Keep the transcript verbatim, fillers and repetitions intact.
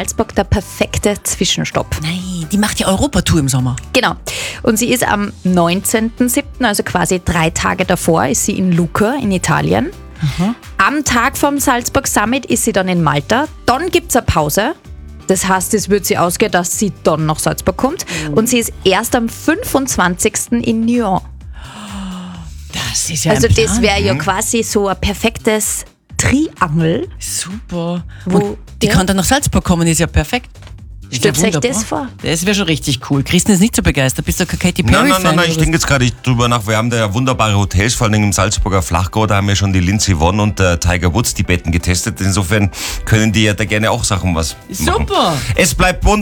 Salzburg der perfekte Zwischenstopp. Nein, die macht ja Europatour im Sommer. Genau. Und sie ist am neunzehnten siebten, also quasi drei Tage davor, ist sie in Lucca in Italien. Mhm. Am Tag vom Salzburg Summit ist sie dann in Malta. Dann gibt es eine Pause. Das heißt, es wird sie ausgehen, dass sie dann nach Salzburg kommt. Mhm. Und sie ist erst am fünfundzwanzigsten in Nyon. Das ist ja Also ein Plan. das wäre ja quasi so ein perfektes Triangel. Super. Wo- Und die ja. kann dann nach Salzburg kommen, ist ja perfekt. Ist Stellt ja euch wunderbar. das vor? Das wäre schon richtig cool. Christian ist nicht so begeistert. Bist du kein Katy Perry-Fan? Nein, nein, nein, nein, ich oder denke jetzt gerade drüber nach. Wir haben da ja wunderbare Hotels, vor allem im Salzburger Flachgau. Da haben wir schon die Lindsay Vonn und der Tiger Woods die Betten getestet. Insofern können die ja da gerne auch Sachen was machen. Super. Es bleibt bunt.